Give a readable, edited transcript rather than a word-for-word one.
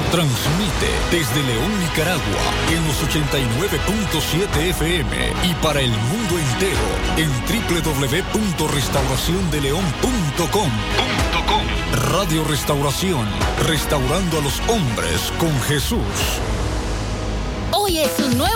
Transmite desde León, Nicaragua, en los 89.7 FM y para el mundo entero en www.restauraciondeleon.com. Radio Restauración, restaurando a los hombres con Jesús. Hoy es un nuevo